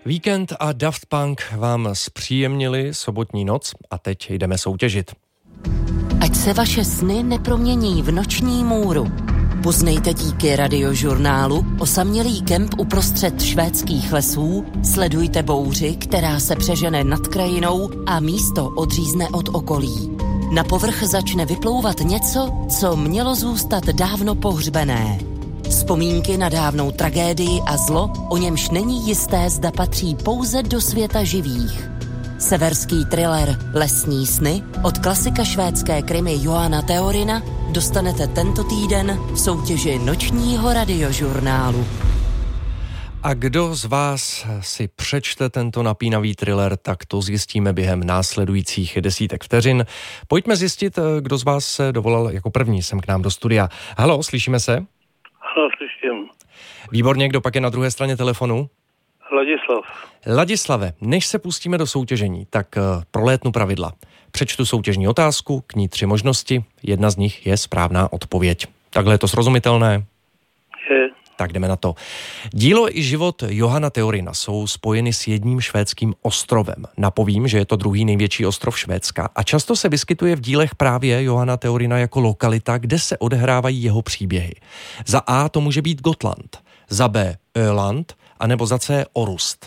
Víkend a Daft Punk vám zpříjemnili sobotní noc a teď jdeme soutěžit. Ať se vaše sny nepromění v noční můru. Poznejte díky radiožurnálu osamělý kemp uprostřed švédských lesů, sledujte bouři, která se přežene nad krajinou a místo odřízne od okolí. Na povrch začne vyplouvat něco, co mělo zůstat dávno pohřbené. Vzpomínky na dávnou tragédii a zlo, o němž není jisté, zda patří pouze do světa živých. Severský thriller Lesní sny od klasika švédské krimi Johana Teorina dostanete tento týden v soutěži nočního radiožurnálu. A kdo z vás si přečte tento napínavý thriller, tak to zjistíme během následujících desítek vteřin. Pojďme zjistit, kdo z vás se dovolal jako první sem k nám do studia. Haló, slyšíme se? Ano, slyším. Výborně, kdo pak je na druhé straně telefonu? Ladislave, než se pustíme do soutěžení, tak prolétnu pravidla. Přečtu soutěžní otázku, k ní 3 možnosti, jedna z nich je správná odpověď. Takhle je to srozumitelné? Je. Tak jdeme na to. Dílo i život Johana Teorina jsou spojeny s jedním švédským ostrovem. Napovím, že je to druhý největší ostrov Švédska a často se vyskytuje v dílech právě Johana Teorina jako lokalita, kde se odehrávají jeho příběhy. Za A to může být Gotland, za B Öland, anebo za C Orust.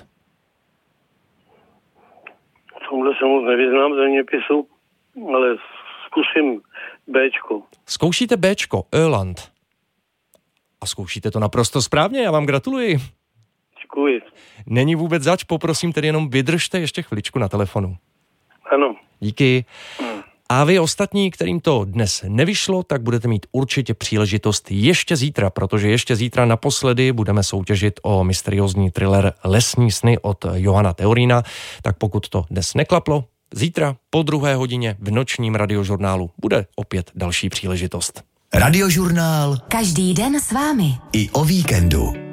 V tomhle se moc nevyznám zeměpisu, ale zkusím Bčko. Zkoušíte Bčko, Öland. A zkoušíte to naprosto správně, já vám gratuluji. Děkuji. Není vůbec zač, poprosím tedy jenom vydržte ještě chviličku na telefonu. Ano. Díky. A vy ostatní, kterým to dnes nevyšlo, tak budete mít určitě příležitost ještě zítra, protože ještě zítra naposledy budeme soutěžit o mysteriózní thriller Lesní sny od Johana Teorina. Tak pokud to dnes neklaplo, zítra po 2. hodině v nočním radiožurnálu bude opět další příležitost. Radiožurnál. Každý den s vámi. I o víkendu.